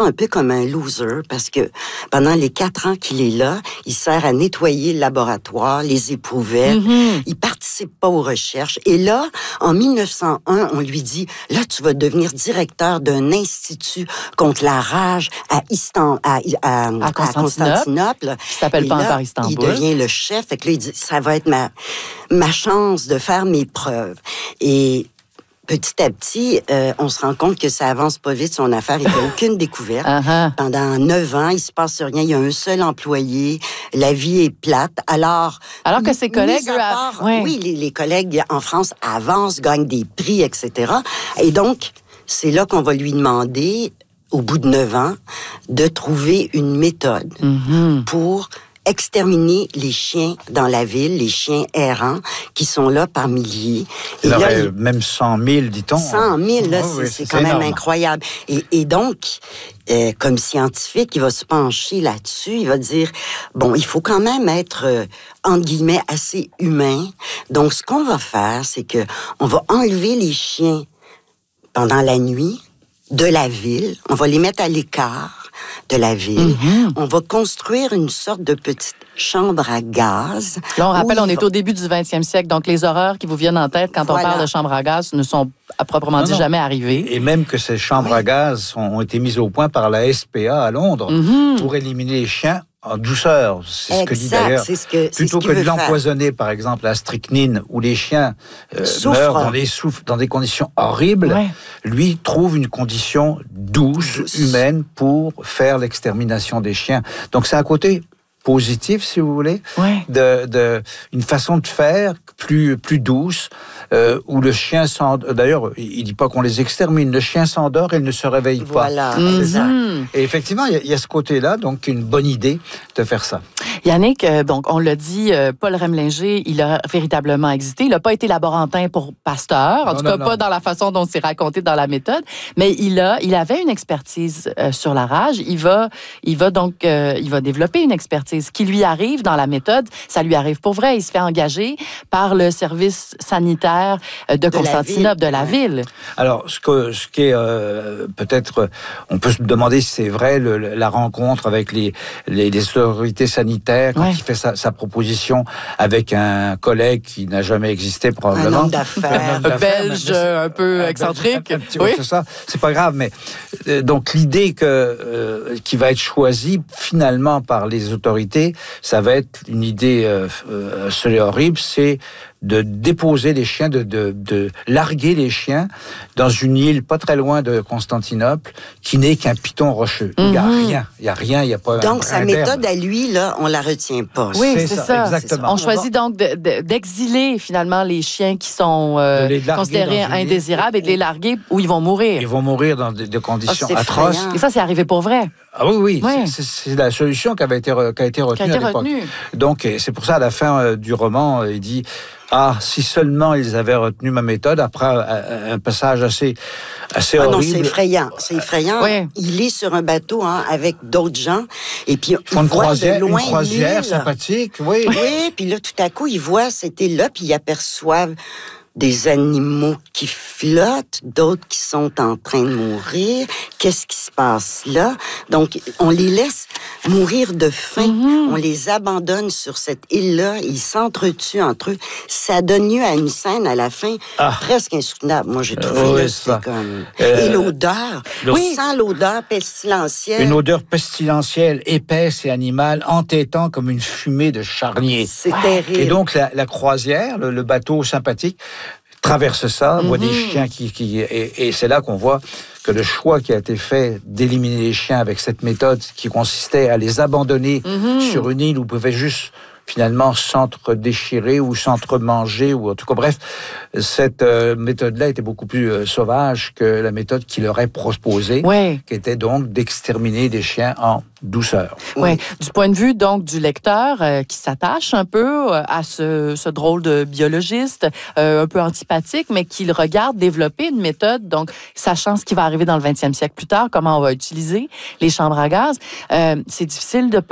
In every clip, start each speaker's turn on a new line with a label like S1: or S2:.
S1: un peu comme un loser parce que pendant les 4 ans qu'il est là, il sert à nettoyer le laboratoire, les éprouvettes. Il participe pas aux recherches. Et là, en 1901, on lui dit, là, tu vas devenir directeur d'un institut contre la rage à Constantinople.
S2: Qui s'appelle pas encore Istanbul.
S1: Il devient le chef. Fait que là, il dit, ça va être ma chance de faire mes preuves. Et petit à petit, on se rend compte que ça avance pas vite, son affaire. Il n'y a aucune découverte. Pendant 9 ans, il se passe rien. Il y a un seul employé. La vie est plate. Alors
S2: que ses collègues...
S1: Oui, les collègues en France avancent, gagnent des prix, etc. Et donc, c'est là qu'on va lui demander, au bout de 9 ans, de trouver une méthode pour exterminer les chiens dans la ville, les chiens errants, qui sont là par milliers.
S3: Il y en aurait même 100 000, dit-on.
S1: 100 000, là, c'est quand même incroyable. Et donc, comme scientifique, il va se pencher là-dessus, il va dire, bon, il faut quand même être, entre guillemets, assez humain. Donc, ce qu'on va faire, c'est que on va enlever les chiens pendant la nuit de la ville, on va les mettre à l'écart de la ville. On va construire une sorte de petite chambre à gaz.
S2: Là, on rappelle, on est au début du 20e siècle, donc les horreurs qui vous viennent en tête quand on parle de chambre à gaz ne sont à proprement dit jamais arrivées.
S3: Et même que ces chambres à gaz ont été mises au point par la SPA à Londres pour éliminer les chiens en douceur. C'est ce que dit d'ailleurs. Plutôt que de l'empoisonner, par exemple, à strychnine, où les chiens meurent dans des conditions horribles, lui trouve une condition douce, humaine, pour faire l'extermination des chiens. Donc c'est un côté positif, si vous voulez, une façon de faire plus douce, où le chien s'endort. D'ailleurs, il dit pas qu'on les extermine. Le chien s'endort et il ne se réveille pas.
S1: Voilà, exact.
S3: Et effectivement, il y a ce côté-là, donc une bonne idée de faire ça.
S2: Yannick, donc on l'a dit, Paul Remlinger, il a véritablement existé. Il n'a pas été laborantin pour Pasteur, en tout cas pas dans la façon dont c'est raconté dans la méthode, mais il avait une expertise sur la rage. Il va développer une expertise. Ce qui lui arrive dans la méthode, ça lui arrive pour vrai. Il se fait engager par le service sanitaire de Constantinople, de la ville.
S3: Alors, ce qui est peut-être, on peut se demander si c'est vrai, la rencontre avec les autorités sanitaires, quand il fait sa proposition avec un collègue qui n'a jamais existé probablement.
S1: Un homme d'affaires.
S2: Un Belge un peu excentrique.
S3: C'est ça. C'est pas grave, mais donc l'idée qui va être choisie finalement par les autorités, ça va être une idée absolument horrible, c'est de déposer les chiens, de larguer les chiens dans une île pas très loin de Constantinople, qui n'est qu'un piton rocheux. Il n'y a rien, il n'y a pas.
S1: Donc sa méthode à lui, là, on la retient pas.
S2: Oui, c'est ça.
S3: Exactement.
S2: On choisit donc d'exiler finalement les chiens qui sont considérés indésirables et de les larguer où ils vont mourir.
S3: Ils vont mourir dans des conditions atroces.
S2: Et ça, c'est arrivé pour vrai.
S3: Ah oui. C'est la solution qui a été retenue à l'époque. Donc, c'est pour ça, à la fin du roman, il dit... si seulement ils avaient retenu ma méthode, après un passage assez horrible.
S1: Non, c'est effrayant. Oui. Il est sur un bateau avec d'autres gens, et puis
S3: une croisière sympathique, oui.
S1: Oui, puis là, tout à coup, il voit cette île-là, puis il aperçoit des animaux qui flottent, d'autres qui sont en train de mourir. Qu'est-ce qui se passe là? Donc, on les laisse mourir de faim. On les abandonne sur cette île-là. Ils s'entretuent entre eux. Ça donne lieu à une scène à la fin presque insoutenable. Moi, j'ai trouvé c'est comme... Et l'odeur. On sent l'odeur pestilentielle.
S3: Une odeur pestilentielle, épaisse et animale, entêtant comme une fumée de charnier.
S1: C'est terrible.
S3: Et donc, la croisière, le bateau sympathique, traverse ça, voit des chiens et c'est là qu'on voit que le choix qui a été fait d'éliminer les chiens avec cette méthode qui consistait à les abandonner sur une île où ils pouvaient juste finalement s'entre-déchirer ou s'entre-manger, ou en tout cas, bref, cette méthode-là était beaucoup plus sauvage que la méthode qui leur est proposée, qui était donc d'exterminer des chiens en douceur.
S2: Oui. Du point de vue donc du lecteur qui s'attache un peu à ce drôle de biologiste, un peu antipathique, mais qui le regarde développer une méthode, donc sachant ce qui va arriver dans le 20e siècle plus tard, comment on va utiliser les chambres à gaz, c'est difficile de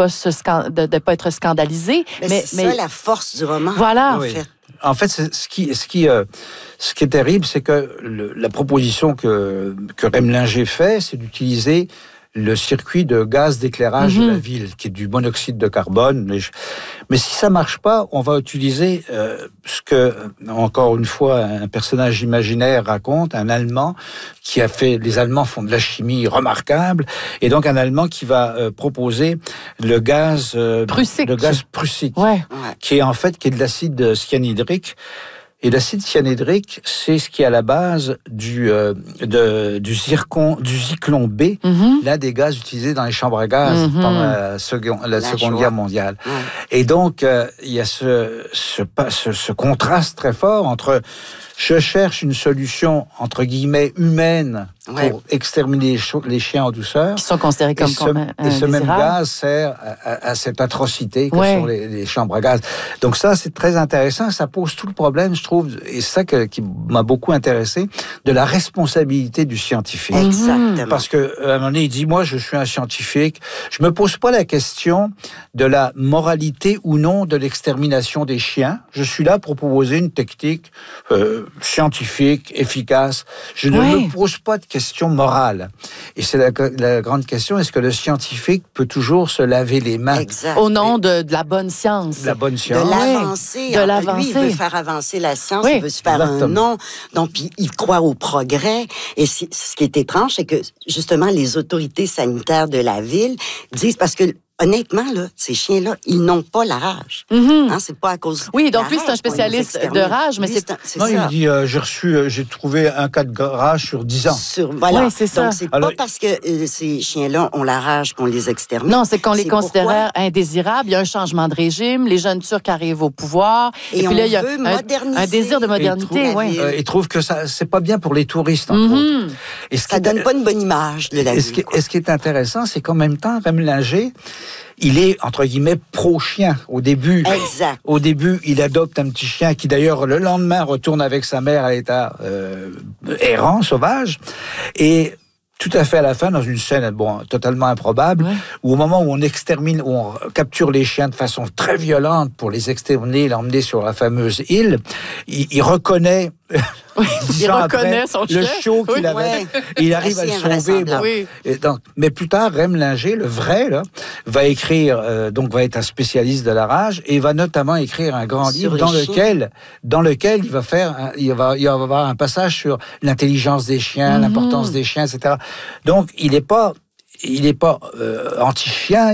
S2: ne pas être scandalisé.
S1: Mais c'est ça la force du roman.
S2: Voilà.
S3: En fait, ce qui est terrible, c'est que la proposition que Remlinger fait, c'est d'utiliser le circuit de gaz d'éclairage de la ville, qui est du monoxyde de carbone. Mais si ça marche pas, on va utiliser ce que, encore une fois, un personnage imaginaire raconte, un Allemand qui a fait... Les Allemands font de la chimie remarquable, et donc un Allemand qui va proposer le gaz prussique, qui est en fait qui est de l'acide cyanhydrique. Et l'acide cyanhydrique, c'est ce qui est à la base du zyklon B, l'un des gaz utilisés dans les chambres à gaz pendant la Seconde Guerre mondiale. Et donc, il y a ce contraste très fort entre je cherche une solution, entre guillemets, humaine pour exterminer les chiens en douceur.
S2: Qui sont considérés comme
S3: et ce même gaz sert à cette atrocité que sont les chambres à gaz. Donc ça, c'est très intéressant. Ça pose tout le problème, je trouve, et c'est ça qui m'a beaucoup intéressé, de la responsabilité du scientifique.
S1: Exactement.
S3: Parce qu'à un moment donné, il dit, moi, je suis un scientifique. Je me pose pas la question de la moralité ou non de l'extermination des chiens. Je suis là pour proposer une technique scientifique, efficace. Je ne me pose pas de questions morales. Et c'est la grande question, est-ce que le scientifique peut toujours se laver les mains
S2: au nom de la bonne science?
S3: De la bonne science.
S1: De l'avancée.
S2: De l'avancée.
S1: Lui, il veut faire avancer la science, il veut se faire un nom. Donc, il croit au progrès. Et ce qui est étrange, c'est que, justement, les autorités sanitaires de la ville disent, parce que honnêtement, là, ces chiens-là, ils n'ont pas la rage. C'est pas à cause.
S2: Oui, donc lui, c'est un spécialiste de rage, mais c'est
S3: non, il dit, j'ai trouvé un cas de rage sur 10 ans.
S1: Voilà.
S2: Oui, c'est ça.
S1: Donc, c'est pas parce que ces chiens-là ont la rage qu'on les extermine.
S2: Non, c'est qu'on les considère indésirables. Il y a un changement de régime. Les jeunes Turcs arrivent au pouvoir. Et puis là, il y a un désir de modernité.
S3: Ils trouvent que ça, c'est pas bien pour les touristes, entre autres.
S1: Et ça donne pas une bonne image de la ville.
S3: Et ce qui est intéressant, c'est qu'en même temps, Remlinger, il est, entre guillemets, pro-chien au début.
S1: Exact.
S3: Au début, il adopte un petit chien qui, d'ailleurs, le lendemain, retourne avec sa mère à l'état errant, sauvage. Et tout à fait à la fin, dans une scène totalement improbable, où au moment où on capture les chiens de façon très violente pour les exterminer, l'emmener sur la fameuse île, il reconnaît...
S2: il reconnaît son chien.
S3: Le chiot qu'il avait. Il arrive à le sauver. Mais plus tard, Remlinger, le vrai, là, va écrire, va être un spécialiste de la rage, et va notamment écrire un grand livre dans lequel il va y avoir un passage sur l'intelligence des chiens, l'importance des chiens, etc. Donc, il n'est pas anti-chien,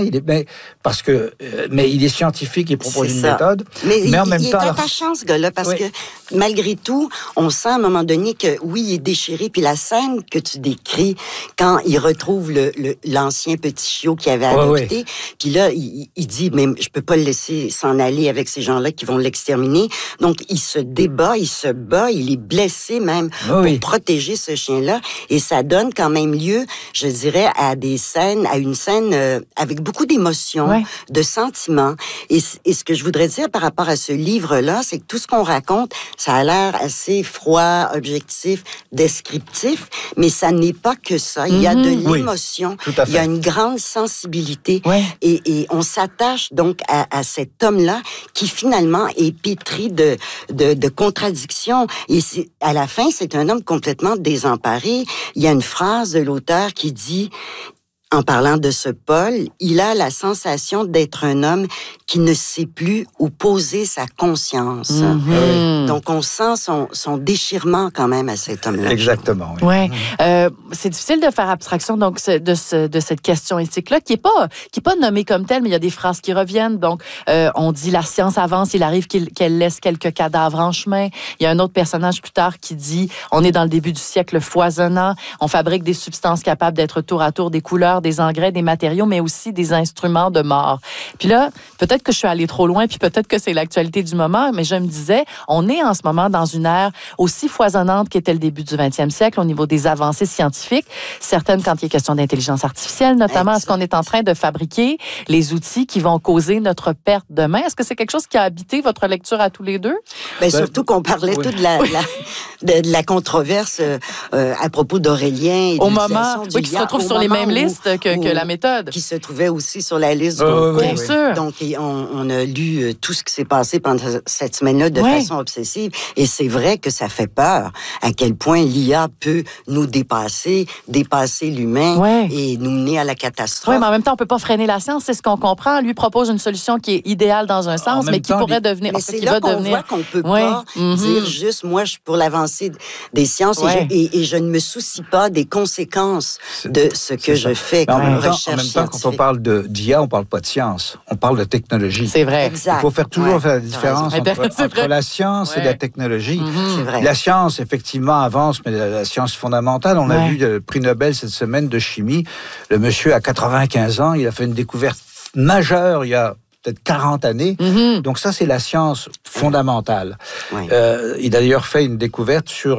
S3: mais il est scientifique et propose une méthode.
S1: Mais en même temps, il est attachant, ce gars-là, parce que malgré tout, on sent à un moment donné que, oui, il est déchiré. Puis la scène que tu décris, quand il retrouve l'ancien petit chiot qu'il avait adopté, puis là, il dit, mais je peux pas le laisser s'en aller avec ces gens-là qui vont l'exterminer. Donc, il se débat, il se bat, il est blessé même pour protéger ce chien-là. Et ça donne quand même lieu, je dirais, à une scène avec beaucoup d'émotions, de sentiments. Et ce que je voudrais dire par rapport à ce livre-là, c'est que tout ce qu'on raconte, ça a l'air assez froid, objectif, descriptif, mais ça n'est pas que ça. Il y a de l'émotion, il y a une grande sensibilité, et on s'attache donc à cet homme-là qui finalement est pétri de contradictions. Et à la fin, c'est un homme complètement désemparé. Il y a une phrase de l'auteur qui dit... En parlant de ce Paul, il a la sensation d'être un homme qui ne sait plus où poser sa conscience. Donc, on sent son déchirement quand même à cet homme-là.
S3: Exactement,
S2: c'est difficile de faire abstraction donc, de cette question éthique-là, qui est pas nommée comme telle, mais il y a des phrases qui reviennent. Donc, on dit « la science avance, il arrive qu'elle laisse quelques cadavres en chemin ». Il y a un autre personnage plus tard qui dit « on est dans le début du siècle foisonnant, on fabrique des substances capables d'être tour à tour des couleurs, des engrais, des matériaux, mais aussi des instruments de mort. » Puis là, peut-être que je suis allée trop loin, puis peut-être que c'est l'actualité du moment, mais je me disais, on est en ce moment dans une ère aussi foisonnante qu'était le début du 20e siècle au niveau des avancées scientifiques. Certaines, quand il est question d'intelligence artificielle, notamment, est-ce qu'on est en train de fabriquer les outils qui vont causer notre perte demain? Est-ce que c'est quelque chose qui a habité votre lecture à tous les deux?
S1: Surtout qu'on parlait tout de la controverse à propos d'Aurélien. Et
S2: au moment, qui se retrouve sur les mêmes listes. liste que la méthode.
S1: Qui se trouvait aussi sur la liste du concours.
S2: Bien sûr.
S1: Donc, on a lu tout ce qui s'est passé pendant cette semaine-là de façon obsessive. Et c'est vrai que ça fait peur à quel point l'IA peut nous dépasser l'humain et nous mener à la catastrophe.
S2: Oui, mais en même temps, on ne peut pas freiner la science, c'est ce qu'on comprend. Lui propose une solution qui est idéale dans un sens, mais qui pourrait devenir...
S1: Mais c'est là qu'on voit qu'on ne peut pas dire juste, moi, je suis pour l'avancée des sciences et je ne me soucie pas des conséquences de ce que je fais comme recherche
S3: En même temps, quand on parle d'IA, on ne parle pas de science, on parle de technologie.
S2: C'est vrai.
S1: Exact.
S3: Il faut toujours faire la différence entre la science et la technologie.
S1: C'est vrai.
S3: La science, effectivement, avance, mais la science fondamentale, on a vu le prix Nobel cette semaine de chimie. Le monsieur a 95 ans, il a fait une découverte majeure il y a peut-être 40 années. Donc ça, c'est la science fondamentale. Il a d'ailleurs fait une découverte sur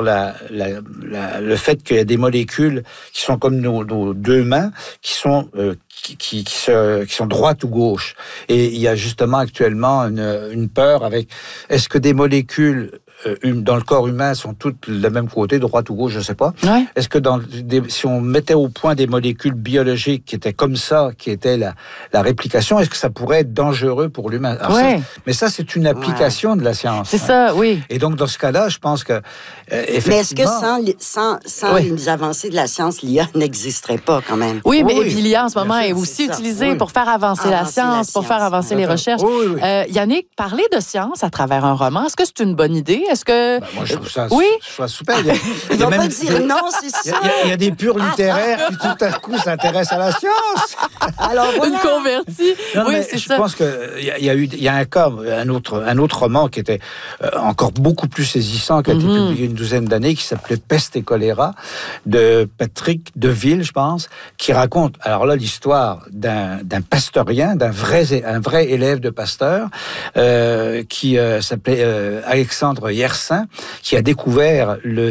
S3: le fait qu'il y a des molécules qui sont comme nos deux mains, qui sont droite ou gauche. Et il y a justement actuellement une peur avec, est-ce que des molécules dans le corps humain sont toutes de même côté, droite ou gauche, je ne sais pas. Est-ce que si on mettait au point des molécules biologiques qui étaient comme ça, qui étaient la réplication, est-ce que ça pourrait être dangereux pour l'humain? Mais ça, c'est une application de la science.
S2: C'est ça, oui.
S3: Et donc, dans ce cas-là, je pense que effectivement...
S1: Mais est-ce que sans les avancées de la science, l'IA n'existerait pas quand même?
S2: Oui, mais l'IA, en ce moment, est aussi utilisée pour faire avancer la science, pour faire avancer les recherches. Yannick, parler de science à travers un roman, est-ce que c'est une bonne idée? Est-ce que...
S3: moi, je trouve ça super.
S1: Il ne va pas dire non, c'est ça.
S3: Il y a des purs littéraires qui, tout à coup, s'intéressent à la science.
S1: Alors, voilà.
S2: Une convertie. C'est
S3: ça. Je pense qu'il y a un cas, un autre roman qui était encore beaucoup plus saisissant, qui a été publié une douzaine d'années, qui s'appelait Peste et choléra, de Patrick Deville, je pense, qui raconte, alors là, l'histoire d'un pasteurien, un vrai élève de Pasteur, qui s'appelait Alexandre Yersin, qui a découvert la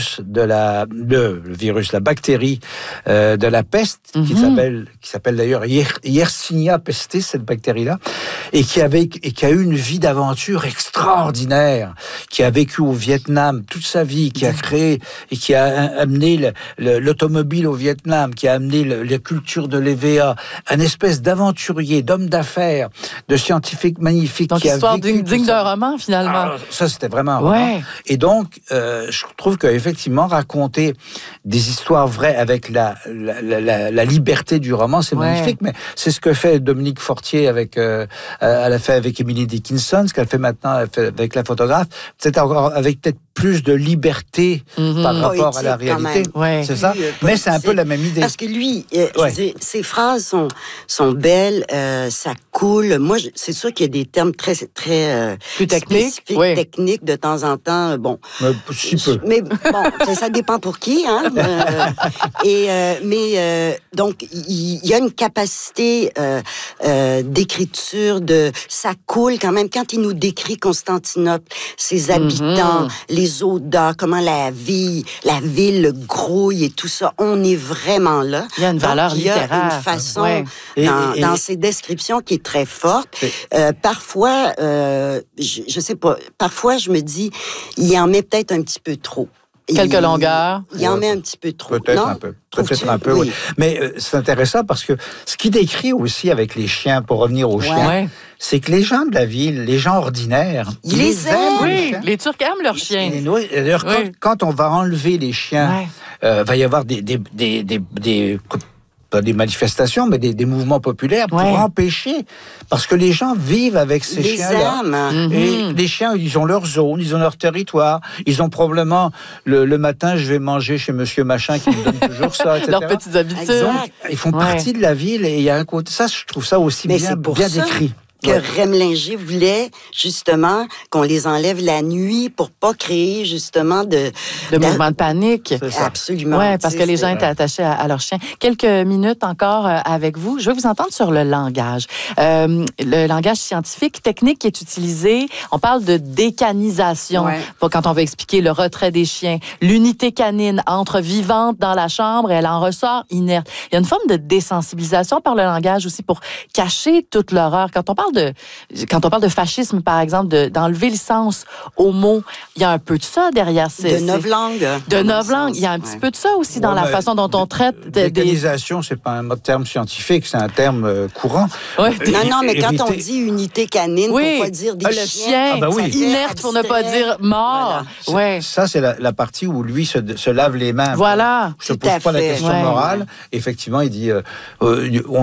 S3: bactérie de la peste, qui s'appelle d'ailleurs Yersinia pestis, cette bactérie-là, et qui a eu une vie d'aventure extraordinaire, qui a vécu au Vietnam toute sa vie, qui a créé et qui a amené l'automobile au Vietnam, qui a amené la culture de l'EVA, un espèce d'aventurier, d'homme d'affaires, de scientifique magnifique.
S2: Donc, histoire digne d'un roman, finalement.
S3: Alors, ça, c'était vraiment un roman. Et donc, je trouve qu'effectivement, raconter des histoires vraies avec la liberté du roman, c'est magnifique, mais c'est ce que fait Dominique Fortier elle a fait avec Emily Dickinson, ce qu'elle fait maintenant avec la photographe, peut-être encore avec peut-être plus de liberté par rapport à la réalité. C'est ça? Mais c'est un peu la même idée.
S1: Parce que lui, ses phrases sont belles, ça coule. Moi, c'est sûr qu'il y a des termes très
S2: plus techniques,
S1: techniques de temps en temps. Bon,
S3: si peu.
S1: Mais bon, ça dépend pour qui, hein. Donc, il y a une capacité d'écriture, ça coule quand même. Quand il nous décrit Constantinople, ses habitants, les odeurs, comment la ville grouille et tout ça, on est vraiment là.
S2: Il y a une valeur littéraire.
S1: Il y a une façon dans ses descriptions qui est très forte. Parfois, je sais pas, parfois je me dis, il y en met peut-être un petit peu trop.
S2: Quelques longueurs.
S1: Il y en met un petit peu trop.
S3: Peut-être un peu, oui. Mais c'est intéressant parce que ce qu'il décrit aussi avec les chiens, pour revenir aux chiens, c'est que les gens de la ville, les gens ordinaires,
S1: ils les aiment.
S2: Oui, les Turcs aiment leurs chiens.
S3: D'ailleurs, quand on va enlever les chiens, va y avoir pas des manifestations, mais des mouvements populaires pour empêcher, parce que les gens vivent avec ces chiens-là. Et les chiens, ils ont leur zone, ils ont leur territoire, ils ont probablement, le matin, je vais manger chez monsieur machin qui me donne toujours ça, etc.
S2: Leurs petites habitudes.
S3: Ils font partie de la ville et il y a un côté, ça, je trouve ça aussi bien décrit.
S1: Que Remlinger voulait justement qu'on les enlève la nuit pour pas créer justement de
S2: mouvements de panique.
S1: Absolument.
S2: Oui, parce que les gens étaient attachés à leurs chiens. Quelques minutes encore avec vous. Je veux vous entendre sur le langage. Le langage scientifique, technique qui est utilisé. On parle de décanisation quand on veut expliquer le retrait des chiens. L'unité canine entre vivante dans la chambre et elle en ressort inerte. Il y a une forme de désensibilisation par le langage aussi pour cacher toute l'horreur. Quand on parle parle de fascisme, par exemple, d'enlever le sens au mot, il y a un peu de ça derrière.
S1: De novlangue.
S2: De novlangue. Il y a un petit peu de ça aussi dans la façon dont on traite.
S3: Mécanisation, c'est pas un terme scientifique, c'est un terme courant.
S1: Ouais. Non, mais quand on dit unité canine, pour pas dire des chiens,
S2: inerte pour ne pas dire mort.
S3: Voilà. Ouais. Ça, c'est la partie où lui se lave les mains.
S2: Voilà.
S3: Je ne pose pas la question morale. Effectivement, il dit